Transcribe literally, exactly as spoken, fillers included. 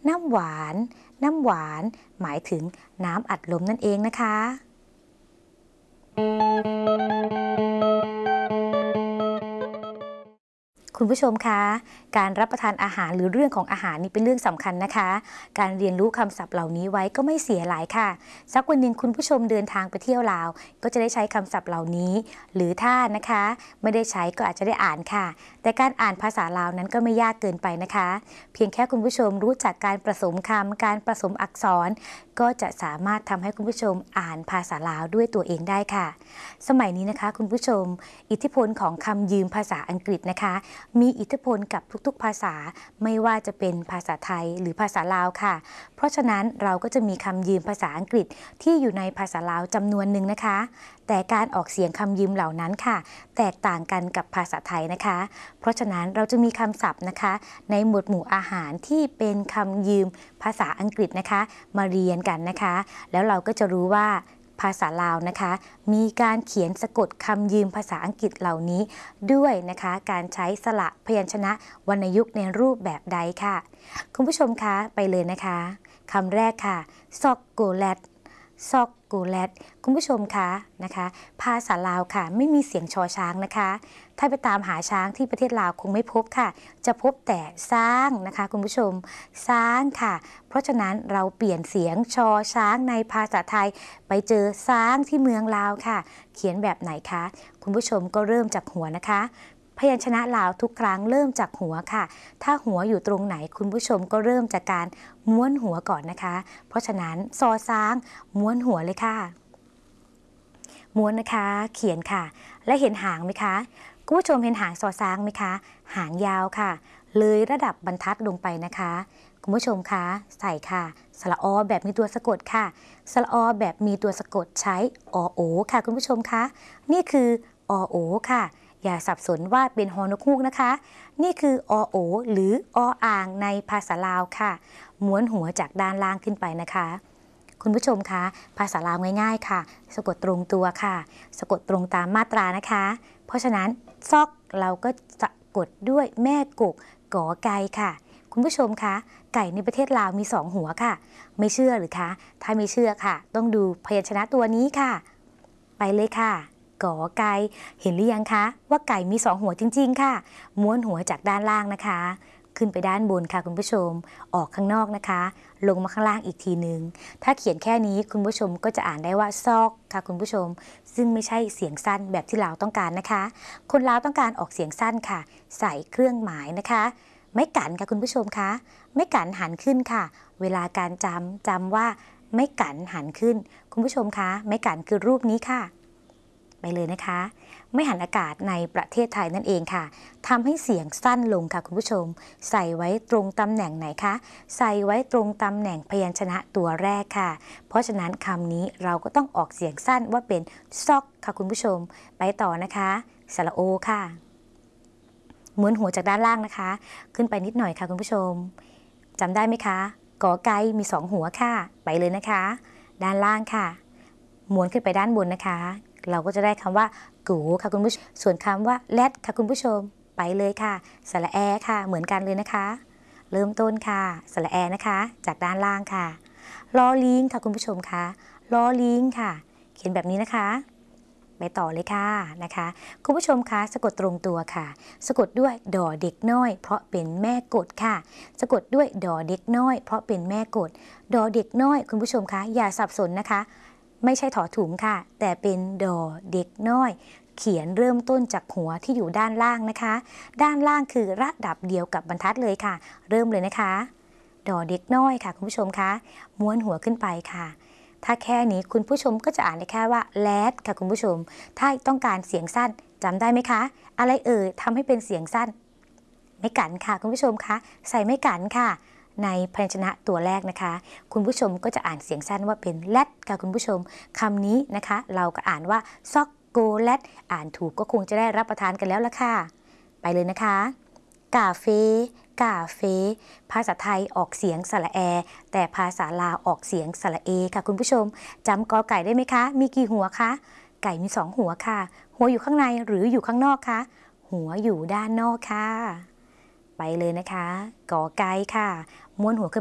น้ำหวานน้ำหวานหมายถึงน้ำอัดลมนั่นเองนะคะคุณผู้ชมคะการรับประทานอาหารหรือเรื่องของอาหารนี่เป็นเรื่องสำคัญนะคะการเรียนรู้คำศัพท์เหล่านี้ไว้ก็ไม่เสียหลายค่ะสักวันหนึ่งคุณผู้ชมเดินทางไปเที่ยวลาวก็จะได้ใช้คำศัพท์เหล่านี้หรือถ้านะคะไม่ได้ใช้ก็อาจจะได้อ่านค่ะแต่การอ่านภาษาลาวนั้นก็ไม่ยากเกินไปนะคะเพียงแค่คุณผู้ชมรู้จักการผสมคำการผสมอักษรก็จะสามารถทำให้คุณผู้ชมอ่านภาษาลาวด้วยตัวเองได้ค่ะสมัยนี้นะคะคุณผู้ชมอิทธิพลของคำยืมภาษาอังกฤษนะคะมีอิทธิพลกับทุกๆภาษาไม่ว่าจะเป็นภาษาไทยหรือภาษาลาวค่ะเพราะฉะนั้นเราก็จะมีคำยืมภาษาอังกฤษที่อยู่ในภาษาลาวจำนวนหนึ่งนะคะแต่การออกเสียงคำยืมเหล่านั้นค่ะแตกต่างกันกับภาษาไทยนะคะเพราะฉะนั้นเราจะมีคำศัพท์นะคะในหมวดหมู่อาหารที่เป็นคำยืมภาษาอังกฤษนะคะมาเรียนกันนะคะแล้วเราก็จะรู้ว่าภาษาลาวนะคะมีการเขียนสะกดคำยืมภาษาอังกฤษเหล่านี้ด้วยนะคะการใช้สระพยัญชนะวรรณยุกต์ในรูปแบบใดค่ะคุณผู้ชมคะไปเลยนะคะคำแรกค่ะซอกโกแลตซอกโกแลตคุณผู้ชมคะนะคะภาษาลาวค่ะไม่มีเสียงชอช้างนะคะถ้าไปตามหาช้างที่ประเทศลาวคงไม่พบค่ะจะพบแต่ช้างนะคะคุณผู้ชมช้างค่ะเพราะฉะนั้นเราเปลี่ยนเสียงชอช้างในภาษาไทยไปเจอช้างที่เมืองลาวค่ะเขียนแบบไหนคะคุณผู้ชมก็เริ่มจากหัวนะคะพยัญชนะลาวทุกครั้งเริ่มจากหัวค่ะถ้าหัวอยู่ตรงไหนคุณผู้ชมก็เริ่มจากการม้วนหัวก่อนนะคะเพราะฉะนั้นซอช้างม้วนหัวเลยค่ะม้วนนะคะเขียนค่ะและเห็นหางไหมคะคุณผู้ชมเห็นหางซอช้างไหมคะหางยาวค่ะเลยระดับบรรทัดลงไปนะคะคุณผู้ชมคะใส่ค่ะสระอแบบมีตัวสะกดค่ะสระอแบบมีตัวสะกดใช้อโอค่ะคุณผู้ชมคะนี่คืออโอค่ะอย่าสับสนว่าเป็นฮอนกฮูกนะคะนี่คืออโอหรือออ่างในภาษาลาวค่ะม้วนหัวจากด้านล่างขึ้นไปนะคะคุณผู้ชมคะภาษาลาวง่ายๆค่ะสะกดตรงตัวค่ะสะกดตรงตามมาตรานะคะเพราะฉะนั้นซอกเราก็สะกดด้วยแม่กกกอไก่ค่ะคุณผู้ชมคะไก่ในประเทศลาวมีสองหัวค่ะไม่เชื่อหรือคะถ้าไม่เชื่อค่ะต้องดูพยัญชนะตัวนี้ค่ะไปเลยค่ะกอไก่เห็นหรือยังคะว่าไก่มีสองหัวจริงๆค่ะม้วนหัวจากด้านล่างนะคะขึ้นไปด้านบนค่ะคุณผู้ชมออกข้างนอกนะคะลงมาข้างล่างอีกทีหนึ่งถ้าเขียนแค่นี้คุณผู้ชมก็จะอ่านได้ว่าซอกค่ะคุณผู้ชมซึ่งไม่ใช่เสียงสั้นแบบที่ลาวต้องการนะคะคนลาวต้องการออกเสียงสั้นค่ะใส่เครื่องหมายนะคะไม่กันค่ะคุณผู้ชมคะไม่กันหันขึ้นค่ะเวลาการจำจำว่าไม่กันหันขึ้นคุณผู้ชมคะไม่กันคือรูปนี้ค่ะไปเลยนะคะไม่หันอากาศในประเทศไทยนั่นเองค่ะทำให้เสียงสั้นลงค่ะคุณผู้ชมใส่ไว้ตรงตำแหน่งไหนคะใส่ไว้ตรงตำแหน่งพยัญชนะตัวแรกค่ะเพราะฉะนั้นคำนี้เราก็ต้องออกเสียงสั้นว่าเป็นซอกค่ะคุณผู้ชมไปต่อนะคะสระโอค่ะม้วนหัวจากด้านล่างนะคะขึ้นไปนิดหน่อยค่ะคุณผู้ชมจำได้ไหมคะกอไก่มีสองหัวค่ะไปเลยนะคะด้านล่างค่ะม้วนขึ้นไปด้านบนนะคะเราก็จะได้คำว่ากูค่ะคุณผู้ชมส่วนคำว่าแรดค่ะคุณผู้ชมไปเลยค่ะสระแอค่ะเหมือนกันเลยนะคะเริ่มต้นค่ะสระแอนะคะจากด้านล่างค่ะลอลิงค่ะคุณผู้ชมคะลอลิงค่ะเขียนแบบนี้นะคะไปต่อเลยค่ะนะคะคุณผู้ชมคะสะกดตรงตัวค่ะสะกดด้วยดอเด็กน้อยเพราะเป็นแม่กดค่ะสะกดด้วยดอเด็กน้อยเพราะเป็นแม่กดดอเด็กน้อยคุณผู้ชมคะอย่าสับสนนะคะไม่ใช่ถอถุงค่ะแต่เป็นดอเด็กน้อยเขียนเริ่มต้นจากหัวที่อยู่ด้านล่างนะคะด้านล่างคือระดับเดียวกับบรรทัดเลยค่ะเริ่มเลยนะคะดอเด็กน้อยค่ะคุณผู้ชมคะม้วนหัวขึ้นไปค่ะถ้าแค่นี้คุณผู้ชมก็จะอ่านได้แค่ว่าแลดค่ะคุณผู้ชมถ้าต้องการเสียงสั้นจำได้ไหมคะอะไรเอ่ยทำให้เป็นเสียงสั้นไม่กันค่ะคุณผู้ชมคะใส่ไม่กันค่ะในพยัญชนะตัวแรกนะคะคุณผู้ชมก็จะอ่านเสียงสั้นว่าเป็นแลดค่ะคุณผู้ชมคำนี้นะคะเราก็อ่านว่าซอกโกแลตอ่านถูกก็คงจะได้รับประทานกันแล้วละค่ะไปเลยนะคะกาเฟกาเฟภาษาไทยออกเสียงสระแอแต่ภาษาลาวออกเสียงสระเอค่ะคุณผู้ชมจำกอไก่ได้ไหมคะมีกี่หัวคะไก่มีสองหัวค่ะหัวอยู่ข้างในหรืออยู่ข้างนอกคะหัวอยู่ด้านนอกค่ะไปเลยนะคะกอไก่ค่ะม้วนหัวขึ้น